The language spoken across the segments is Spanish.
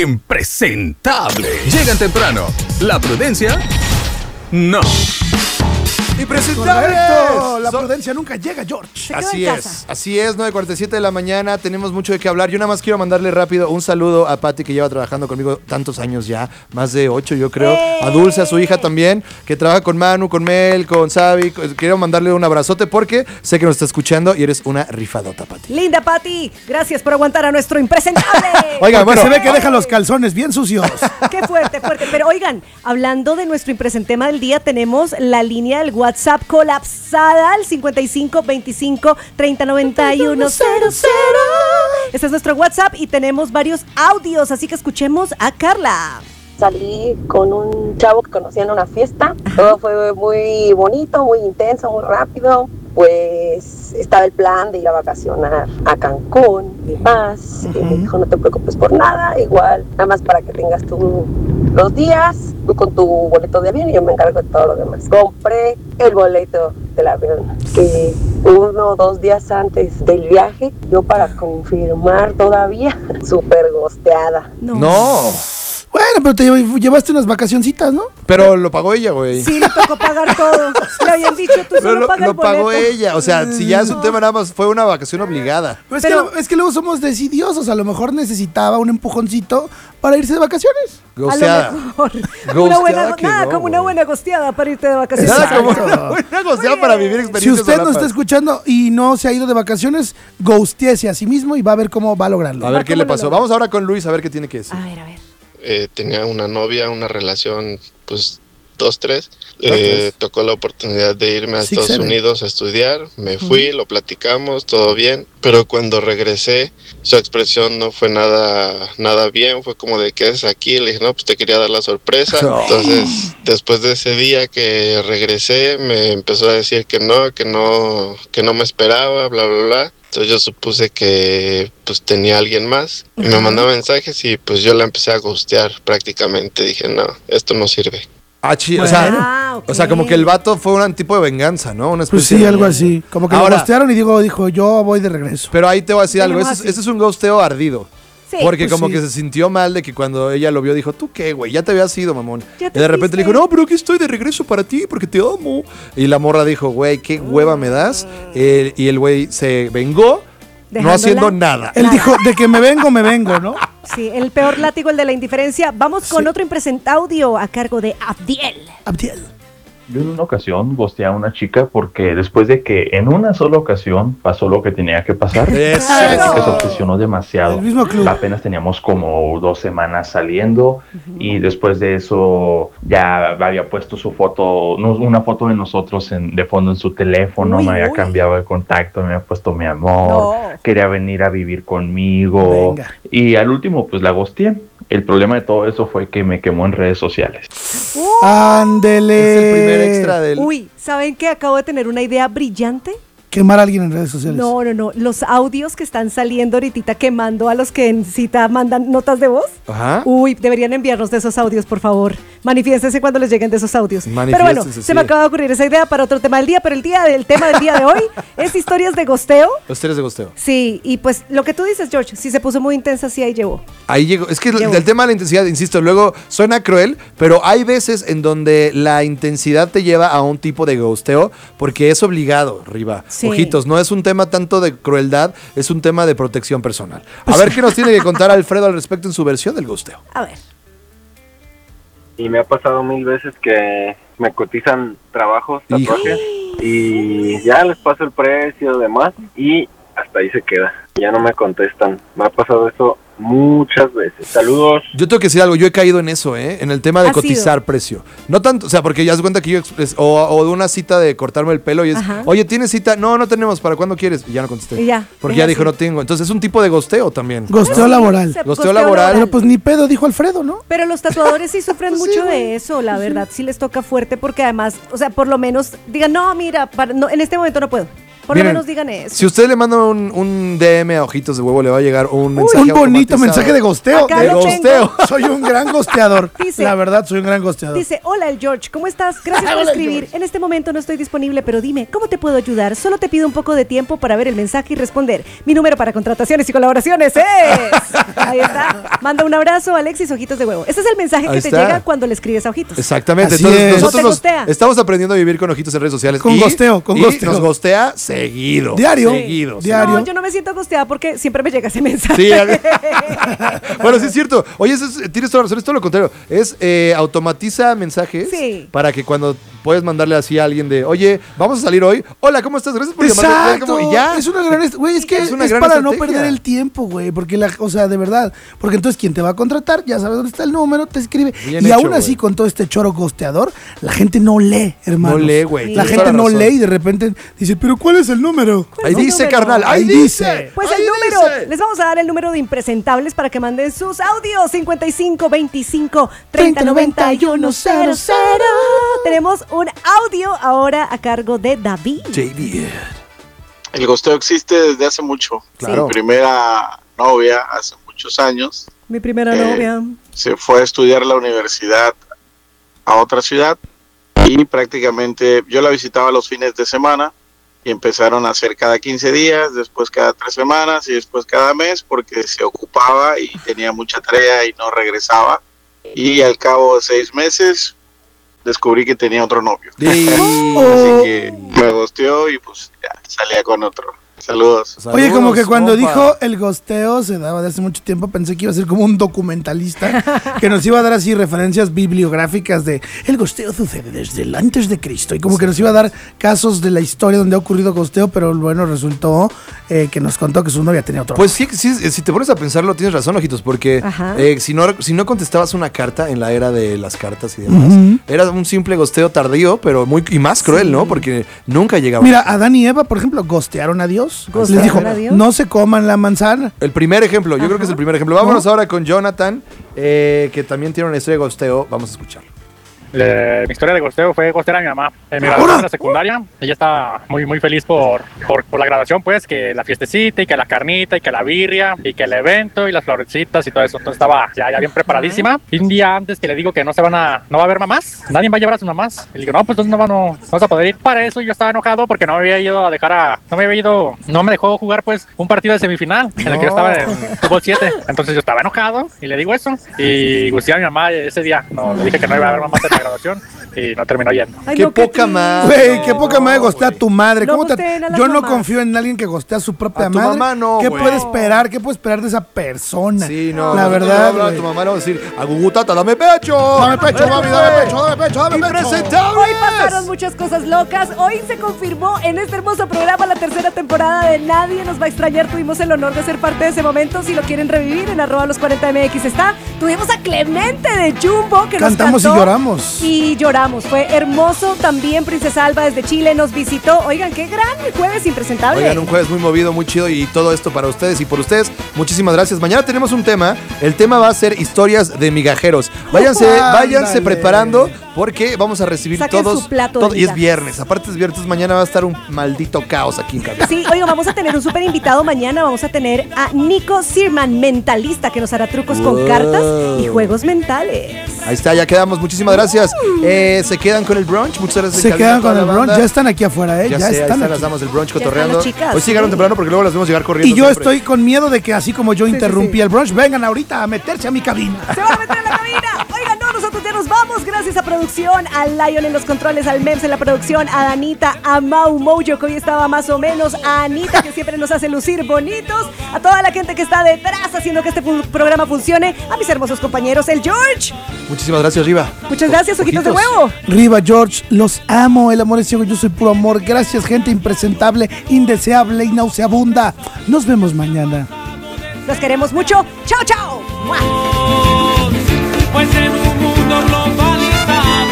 impresentable. Llegan temprano. La prudencia, no. ¡Impresentables! Correcto. La prudencia nunca llega, George. Así es, 9:47 de la mañana, tenemos mucho de qué hablar. Yo nada más quiero mandarle rápido un saludo a Pati, que lleva trabajando conmigo tantos años ya, más de 8 yo creo. A Dulce, a su hija también, que trabaja con Manu, con Mel, con Xavi. Quiero mandarle un abrazote porque sé que nos está escuchando y eres una rifadota, Pati. Linda Pati, gracias por aguantar a nuestro impresentable. Oigan, bueno, se ve que deja los calzones bien sucios. Qué fuerte. Pero oigan, hablando de nuestro impresentema del día, tenemos la línea del WhatsApp colapsada al 55 25 30 91 00. Este es nuestro WhatsApp y tenemos varios audios, así que escuchemos a Carla. Salí con un chavo que conocí en una fiesta. Todo fue muy bonito, muy intenso, muy rápido. Pues estaba el plan de ir a vacacionar a Cancún y más. Y me dijo, no te preocupes por nada, igual, nada más para que tengas tú los días, tú con tu boleto de avión y yo me encargo de todo lo demás. Compré el boleto del avión, que 1 o 2 días antes del viaje, yo para confirmar todavía, súper gosteada. No. Bueno, pero te llevaste unas vacacioncitas, ¿no? Pero lo pagó ella, güey. Sí, le tocó pagar todo. Le habían dicho, tú Pero solo pagas lo el boleto. pagó ella. O sea, si ya es un tema nada más, fue una vacación obligada. Pero es que luego somos decidiosos. A lo mejor necesitaba un empujoncito para irse de vacaciones. Gosteada. A lo mejor. Gosteada que Nada no, como una güey. buena gosteada para irte de vacaciones. Nada como una buena gosteada para vivir Si experiencias. usted nos está solapas. escuchando y no se ha ido de vacaciones, ghosteese a sí mismo y va a ver cómo va a lograrlo. A ver qué ¿Cómo le lo pasó. logra? Vamos ahora con Luis a ver qué tiene que decir. A ver. Tenía una novia, una relación, pues 2-3. Tres. Tocó la oportunidad de irme a Six, Estados seven. Unidos a estudiar. Me fui, lo platicamos, todo bien. Pero cuando regresé, su expresión no fue nada bien. Fue como de, ¿qué es aquí? Le dije, no, pues te quería dar la sorpresa. Oh. Entonces, después de ese día que regresé, me empezó a decir que no me esperaba, bla, bla, bla. Entonces yo supuse que pues tenía alguien más y me mandaba mensajes y pues yo la empecé a ghostear prácticamente. Dije, no, esto no sirve. Ah, O sea, como que el vato fue un tipo de venganza, ¿no? Una Pues especie sí, de... algo así. Como que Ahora- lo ghostearon y dijo, yo voy de regreso. Pero ahí te voy a decir algo. Tenemos Ese es un ghosteo ardido. Sí. Porque Pues como sí. que se sintió mal de que cuando ella lo vio dijo, ¿tú qué, güey? Ya te habías ido, mamón. Ya Y te de repente le fuiste. dijo, no, pero aquí estoy de regreso para ti porque te amo. Y la morra dijo, güey, qué hueva me das. Y el güey se vengó, no Dejándola. haciendo nada. Él dijo, de que me vengo, ¿no? Sí, el peor látigo, el de la indiferencia. Vamos con otro impresentaudio a cargo de Abdiel. Abdiel. Yo en una ocasión gosteé a una chica porque después de que en una sola ocasión pasó lo que tenía que pasar, Eso. la chica se obsesionó demasiado. El mismo club. Apenas teníamos como 2 semanas saliendo y después de eso ya había puesto su foto, una foto de nosotros de fondo en su teléfono, Uy, me había uy. cambiado el contacto, me había puesto mi amor, No. quería venir a vivir conmigo Venga. y al último pues la gosteé. El problema de todo eso fue que me quemó en redes sociales. Ándele. Es el primer extra del... Uy, ¿saben qué? Acabo de tener una idea brillante. Quemar a alguien en redes sociales. No. Los audios que están saliendo ahorita quemando a los que en cita mandan notas de voz. Ajá. Uy, deberían enviarnos de esos audios, por favor. Manifiéstense cuando les lleguen de esos audios. Pero bueno, Manifiéstense, se me sí. acaba de ocurrir esa idea para otro tema del día, pero el tema del día de hoy es historias de gosteo. Los tres de gosteo. Sí, y pues lo que tú dices, George, si se puso muy intensa, sí ahí llevó. Ahí llegó. Es que Llevo. el tema de la intensidad, insisto, luego suena cruel, pero hay veces en donde la intensidad te lleva a un tipo de ghosteo porque es obligado, Riva. Sí. Ojitos, no es un tema tanto de crueldad, es un tema de protección personal. A ver qué nos tiene que contar Alfredo al respecto en su versión del ghosteo. A ver. Y me ha pasado 1000 veces que me cotizan trabajos, Hijo. tatuajes, y ya les paso el precio, demás, y hasta ahí se queda. Ya no me contestan. Me ha pasado eso muchas veces. Saludos. Yo tengo que decir algo, yo he caído en eso, en el tema de ¿Ha cotizar sido? precio. No tanto, o sea, porque ya se cuenta que yo, o de una cita de cortarme el pelo y es, Ajá. oye, ¿tienes cita? No, no tenemos, ¿para cuándo quieres? Y ya no contesté. Y ya, Porque es ya así. dijo, no tengo. Entonces es un tipo de ghosteo también. Gosteo laboral. Gosteo laboral. Pero pues ni pedo, dijo Alfredo, ¿no? Pero los tatuadores sí sufren Pues sí, mucho güey. de eso, la verdad. Sí les toca fuerte porque además, o sea, por lo menos digan, no, mira, no, en este momento no puedo. Por Miren, lo menos digan eso. Si usted le manda un DM a Ojitos de Huevo, le va a llegar un mensaje Un bonito automatizado. mensaje de gosteo. Acá De lo gosteo. Soy un gran gosteador. Dice- La verdad, soy un gran gosteador. Dice, hola el George, ¿cómo estás? Gracias por Hola, escribir. En este momento no estoy disponible, pero dime, ¿cómo te puedo ayudar? Solo te pido un poco de tiempo para ver el mensaje y responder. Mi número para contrataciones y colaboraciones es... Ahí está. Manda un abrazo, Alexis, ojitos de huevo. Este es el mensaje Ahí que te está. llega cuando le escribes a Ojitos. Exactamente. Así Entonces es. nosotros No te gostea. estamos aprendiendo a vivir con ojitos en redes sociales. Con gosteo, con y gosteo. nos gostea seguido. Diario. Seguido. sí. Diario. No, yo no me siento angustiada porque siempre me llega ese mensaje. Sí, bueno, sí es cierto. Oye, tienes toda la razón, es todo lo contrario. Es automatiza mensajes para que cuando puedes mandarle así a alguien de, oye, vamos a salir hoy. Hola, ¿cómo estás? Gracias por llamarme. Exacto. Y ya. Es una gran güey, es que es una gran para estrategia. no perder el tiempo, güey, porque o sea, de verdad, porque entonces quien te va a contratar ya sabe dónde está el número, te escribe. Bien Y hecho, aún así güey. con todo este choro gosteador, la gente no lee, hermano. No lee, güey. La tienes gente toda no razón. lee y de repente dice, "¿Pero cuál es el número?" Ahí dice, número? carnal. Ahí dice. Pues ahí el número, dice. les vamos a dar el número de impresentables para que manden sus audios. 55 25 30 91 00. Tenemos un audio ahora a cargo de David. JD. El gosteo existe desde hace mucho. Claro. Mi primera novia, hace muchos años, Mi primera novia. se fue a estudiar a la universidad a otra ciudad y prácticamente yo la visitaba los fines de semana y empezaron a hacer cada 15 días, después cada 3 semanas y después cada mes porque se ocupaba y tenía mucha tarea y no regresaba. Y al cabo de 6 meses descubrí que tenía otro novio. Así que me gosteó y pues ya salía con otro. Saludos. Oye, como que cuando compa. dijo el gosteo se daba de hace mucho tiempo, pensé que iba a ser como un documentalista que nos iba a dar así referencias bibliográficas de el gosteo sucede desde el antes de Cristo y como que nos iba a dar casos de la historia donde ha ocurrido gosteo, pero bueno, resultó que nos contó que su novia tenía otro. Pues sí, si te pones a pensarlo, tienes razón, ojitos, porque si no contestabas una carta en la era de las cartas y demás, era un simple gosteo tardío, pero y más cruel, ¿no? Porque nunca llegaba. Mira, Adán y Eva, por ejemplo, gostearon a Dios. Les dijo, a Dios. no se coman la manzana. El primer ejemplo, yo creo que es el primer ejemplo. Vámonos ahora con Jonathan, que también tiene una historia de gosteo. Vamos a escucharlo. Mi historia de gosteo fue gostear a mi mamá. En mi graduación de la secundaria, ella estaba muy feliz por la graduación, pues, que la fiestecita y que la carnita y que la birria y que el evento y las florecitas y todo eso. Entonces estaba ya bien preparadísima. Y un día antes que le digo que no va a haber mamás, nadie va a llevar a sus mamás. Y le digo, no, pues entonces no vas a poder ir. Para eso yo estaba enojado porque no me dejó jugar, pues, un partido de semifinal en el que yo estaba en fútbol 7. Entonces yo estaba enojado y le digo eso. Y gusté a mi mamá ese día. No, le dije que no iba a haber mamás en la graduación y no terminó yendo. Ay, Qué no, poca triste. madre. Güey, qué poca madre gostea a tu madre. No ¿Cómo te- gosteen a las Yo no mamás. confío en alguien que gostea a su propia A tu madre. mamá no, ¿Qué güey. puede esperar? ¿Qué puede esperar de esa persona? Sí, no. La no, verdad, no, a güey. tu mamá le vamos a decir, a Gugutata, dame pecho. Dame pecho, mami, dame pecho, dame pecho, dame pecho. Impresentables. Hoy pasaron muchas cosas locas. Hoy se confirmó en este hermoso programa la tercera temporada de Nadie Nos Va a Extrañar. Tuvimos el honor de ser parte de ese momento. Si lo quieren revivir, en @los40mx está. Tuvimos a Clemente de Jumbo que Cantamos nos y cantó. lloramos. Y lloramos. Fue hermoso. También Princesa Alba desde Chile nos visitó. Oigan, qué gran jueves impresentable. Oigan, un jueves muy movido, muy chido y todo esto para ustedes y por ustedes. Muchísimas gracias. Mañana tenemos un tema. El tema va a ser historias de migajeros. Váyanse Ándale. preparando porque vamos a recibir Saquen todos. su plato de y es migas. viernes. Aparte es viernes, mañana va a estar un maldito caos aquí en cabina. Sí, oigan, vamos a tener un súper invitado mañana. Vamos a tener a Nico Sirman, mentalista, que nos hará trucos con Wow. cartas y juegos mentales. Ahí está, ya quedamos. Muchísimas gracias. Se quedan con el brunch. Muchas gracias. Se en cabina quedan a toda con el la brunch. banda. Ya están aquí afuera, ¿eh? Ya Ya sé, ahí están están las aquí. damas del brunch están cotorreando. las chicas, Hoy sí llegaron sí. temprano porque luego las vemos llegar corriendo. Y yo siempre. estoy con miedo de que así como yo interrumpí sí. el brunch, vengan ahorita a meterse a mi cabina. Se van a meter en la cabina. Oigan, no, nosotros ya nos vamos. Gracias a producción, a Lion en los controles, al Mems en la producción, a Danita, a Mau Mojo, que hoy estaba más o menos, a Anita, que siempre nos hace lucir bonitos, a toda la gente que está detrás haciendo que este programa funcione, a mis hermosos compañeros, el George. Muchísimas gracias, Riva. Muchas gracias, ojitos de Ojitos. huevo. Riva, George, los amo. El amor es ciego, yo soy puro amor. Gracias, gente impresentable, indeseable y nauseabunda. Nos vemos mañana. Los queremos mucho. Chao, chao. ¡Mua! Pues en un mundo globalizado,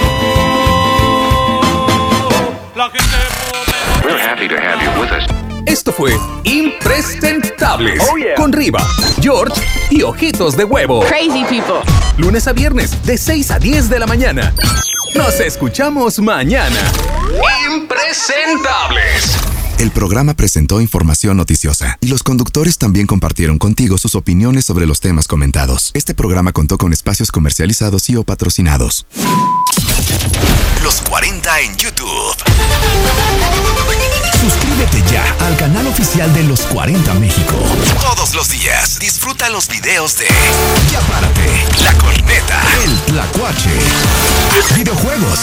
la gente We're happy to have you with us. Esto fue Impresentables con Riva, George y Ojitos de Huevo. Crazy people. Lunes a viernes de 6 a 10 de la mañana. Nos escuchamos mañana. Impresentables. El programa presentó información noticiosa y los conductores también compartieron contigo sus opiniones sobre los temas comentados. Este programa contó con espacios comercializados y o patrocinados. Los 40 en YouTube. Suscríbete ya al canal oficial de Los 40 México. Todos los días disfruta los videos de Ya Párate, La Corneta, El Tlacuache, videojuegos,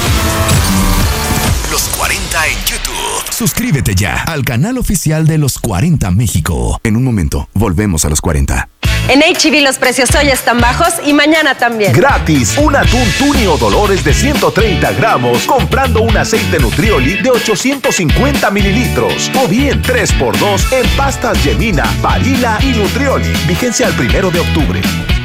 Los 40 en YouTube. Suscríbete ya al canal oficial de Los 40 México. En un momento, volvemos a Los 40. En H-E-B los precios hoy están bajos y mañana también. Gratis, un atún Tuni o Dolores de 130 gramos comprando un aceite Nutrioli de 850 mililitros. O bien 3x2 en pastas Gemina, Barilla y Nutrioli. Vigencia al 1 de octubre.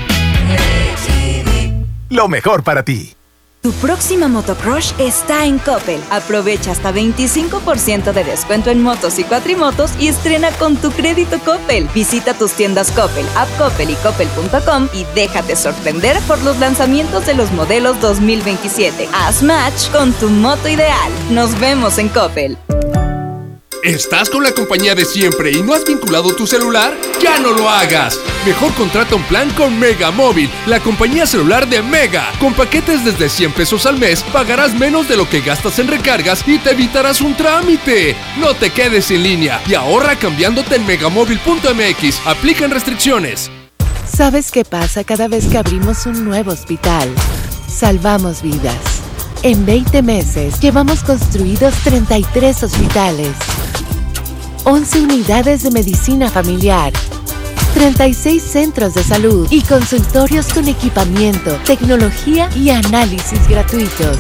Lo mejor para ti. Tu próxima motocrush está en Coppel. Aprovecha hasta 25% de descuento en motos y cuatrimotos y estrena con tu crédito Coppel. Visita tus tiendas Coppel, App Coppel y Coppel.com y déjate sorprender por los lanzamientos de los modelos 2027. Haz match con tu moto ideal. Nos vemos en Coppel. ¿Estás con la compañía de siempre y no has vinculado tu celular? ¡Ya no lo hagas! Mejor contrata un plan con Mega Móvil, la compañía celular de Mega. Con paquetes desde 100 pesos al mes, pagarás menos de lo que gastas en recargas y te evitarás un trámite. No te quedes en línea y ahorra cambiándote en megamóvil.mx. Aplican restricciones. ¿Sabes qué pasa cada vez que abrimos un nuevo hospital? Salvamos vidas. En 20 meses llevamos construidos 33 hospitales, 11 unidades de medicina familiar, 36 centros de salud y consultorios con equipamiento, tecnología y análisis gratuitos.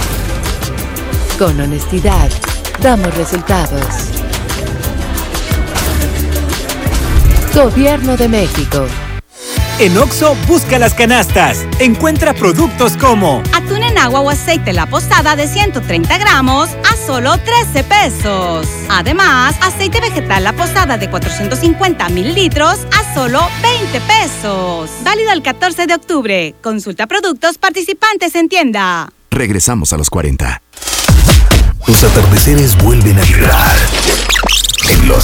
Con honestidad, damos resultados. Gobierno de México. En Oxxo, busca las canastas. Encuentra productos como atún en agua o aceite La Posada de 130 gramos a solo 13 pesos. Además, aceite vegetal La Posada de 450 mililitros a solo 20 pesos. Válido el 14 de octubre. Consulta productos participantes en tienda. Regresamos a Los 40. Los atardeceres vuelven a vibrar en Los